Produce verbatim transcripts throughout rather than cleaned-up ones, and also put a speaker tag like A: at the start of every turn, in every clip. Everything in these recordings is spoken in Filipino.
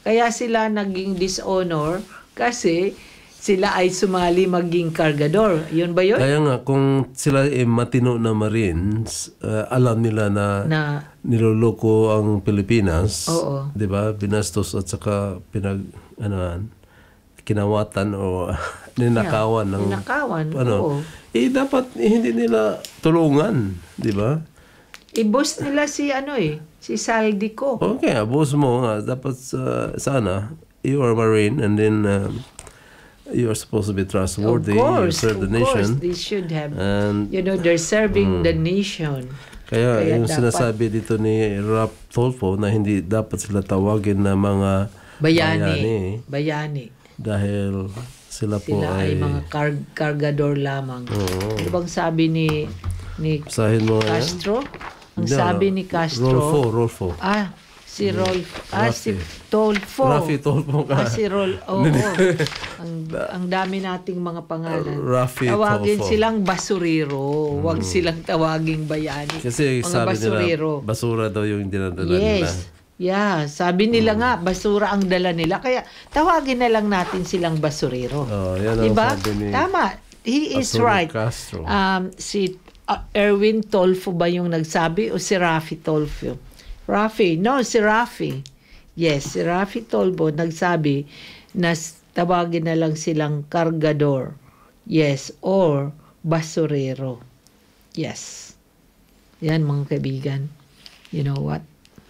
A: Kaya sila naging dishonor kasi sila ay sumali maging kargador. Yun ba yun?
B: Kaya nga, kung sila ay matino na Marines, uh, alam nila na,
A: Na
B: niloloko ang Pilipinas.
A: Oo.
B: Di ba? Binastos at saka pinag, ano, kinawatan o ninakawan.
A: Yeah,
B: ng,
A: ninakawan,
B: ano,
A: oo.
B: Eh, dapat eh, hindi nila tulungan. Di ba?
A: I-boss nila si ano eh, si Saldico.
B: Okay, boss mo nga. Dapat uh, sana, you are Marine and then um, you are supposed to be trustworthy.
A: Of course,
B: you serve the
A: of
B: nation.
A: course, they should have.
B: And,
A: You know, they're serving
B: mm.
A: the nation.
B: Kaya,
A: Kaya
B: yung
A: dapat,
B: sinasabi dito ni Rap Tolfo na hindi dapat sila tawagin na mga
A: bayani.
B: bayani.
A: Bayani.
B: Dahil sila, po
A: Sila ay,
B: ay...
A: mga kar- kargador lamang.
B: Oo.
A: Ano bang sabi ni ni
B: Basahin mo nga yan.
A: Castro? Ang
B: Hindi,
A: sabi
B: ano,
A: ni Castro,
B: Rolfo, Rolfo.
A: ah, si Rolf, ah, si
B: Rafi.
A: Tolfo.
B: Rafi Tolfo ka.
A: Ah, si Rol, oo. ang, ang dami nating mga pangalan.
B: Rafi
A: Tawagin
B: Tolfo.
A: silang basurero. Huwag silang tawaging bayani.
B: Kasi
A: mga
B: sabi
A: basurero.
B: nila, basura daw yung dinadala nila.
A: Yes. Yeah, sabi nila nga, basura ang dala nila. Kaya tawagin na lang natin silang basurero.
B: Oh, yan ang
A: Diba?
B: sabi ni
A: Tama. He is
B: Arturo
A: right.
B: Castro.
A: Um, si uh, Erwin Tolfo ba yung nagsabi o si Rafi Tolfo? Rafi. No, si Rafi. Yes, si Rafi Tolfo nagsabi na s- tawagin na lang silang kargador. Yes, or basurero. Yes. Yan mga kaibigan. You know what?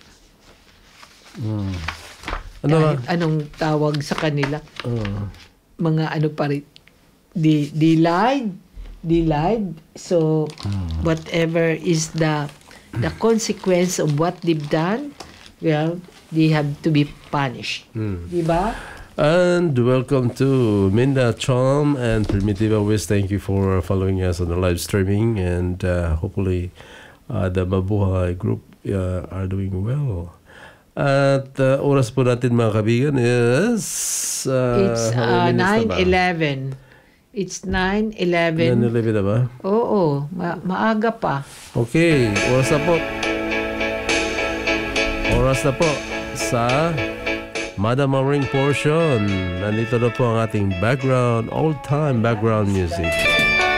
B: Hmm. Ano ba?
A: Kahit anong tawag sa kanila.
B: Oh.
A: Mga ano pa rin. Di, delayed. Delayed. So, whatever is the the consequence of what they've done, well, they have to be punished.
B: Hmm.
A: Diba?
B: And welcome to Minda Chom and Primitiva Wiz. Thank you for following us on the live streaming, and uh, hopefully uh, the Mabuhay group uh, are doing well. At uh, oras po natin mga kabigan is uh,
A: It's
B: how
A: uh,
B: many minutes na
A: nine
B: ba?
A: eleven. It's nine eleven.
B: nine eleven na ba?
A: Oo, ma- maaga pa.
B: Okay, oras na po. Oras na po sa Madam Ring portion. Nandito na po ang ating background, all-time background music.